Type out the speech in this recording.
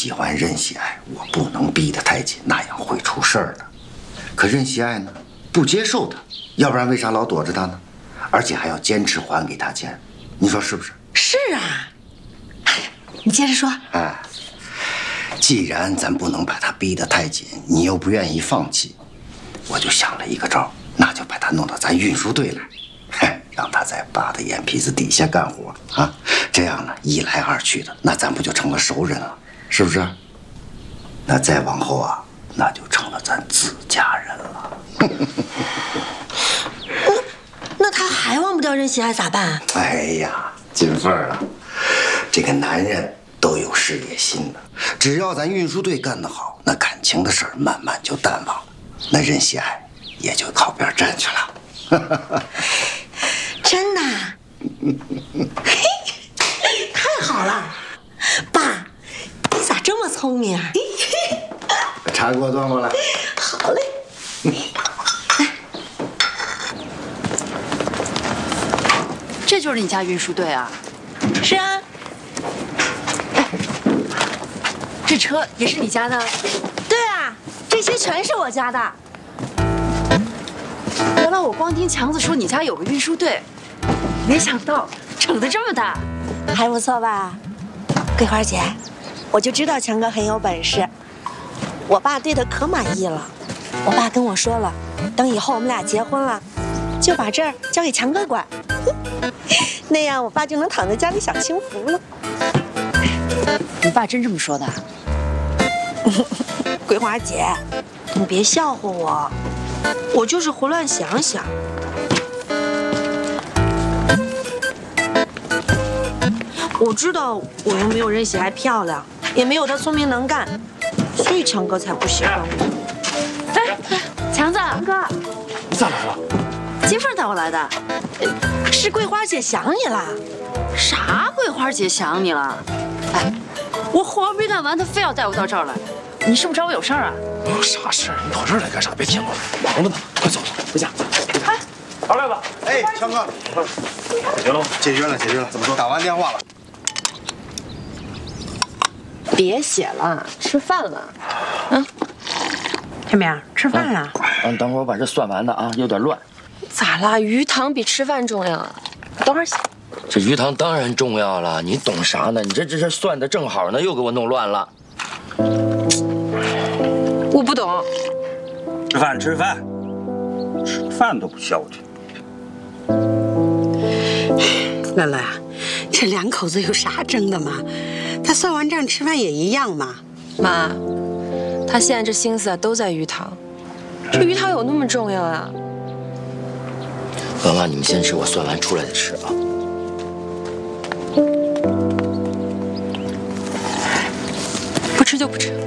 喜欢任喜爱，我不能逼得太紧，那样会出事儿的。可任喜爱呢，不接受他，要不然为啥老躲着他呢？而且还要坚持还给他钱，你说是不是？ 是啊。你接着说。 哎，既然咱不能把他逼得太紧，你又不愿意放弃，我就想了一个招，那就把他弄到咱运输队来，嘿，让他在爸的眼皮子底下干活啊，这样呢，一来二去的，那咱不就成了熟人了，是不是？那再往后啊，那就成了咱自家人了。 那他还忘不掉任喜爱咋办？ 哎呀，金凤儿啊，这个男人都有事业心的，只要咱运输队干得好，那感情的事儿慢慢就淡忘了，那任喜爱也就靠边站去了。 真的？太好了，爸，你咋这么聪明啊？ 茶给我端过来。 好嘞。 这就是你家运输队啊？ 是啊。 这车也是你家的？ 对啊，这些全是我家的。 原来我光听强子说你家有个运输队，没想到长得这么大， 还不错吧？桂花姐，我就知道强哥很有本事。我爸对他可满意了，我爸跟我说了，等以后我们俩结婚了，就把这儿交给强哥管，那样我爸就能躺在家里享清福了。 你爸真这么说的？ 桂花姐，你别笑话我，我就是胡乱想想。我知道我又没有任喜爱漂亮，也没有她聪明能干，所以强哥才不喜欢我。 哎，强子， 哥， 你咋来了？ 金凤带我来的。 是桂花姐想你了。 啥？桂花姐想你了？哎，我活没干完，她非要带我到这儿来。你是不是找我有事儿啊？ 有啥事儿？你跑这儿来干啥？别听我的，忙着呢，快走，回家。 哎， 二亮子， 哎，强哥， 解决了吗？ 解决了，解决了。怎么说？打完电话了。 别写了，吃饭了。 小明，吃饭了。 等会儿我把这算完的啊，有点乱。 咋啦？鱼塘比吃饭重要啊！等会儿写。 这鱼塘当然重要了，你懂啥呢？你这算的正好呢，又给我弄乱了。 我不懂。 吃饭，吃饭，吃饭都不消停。 乐乐呀，这两口子有啥争的嘛？他算完账吃饭也一样嘛。 妈，他现在这心思都在鱼塘，这鱼塘有那么重要啊？ 妈妈，你们先吃，我算完出来再吃啊。 不吃就不吃。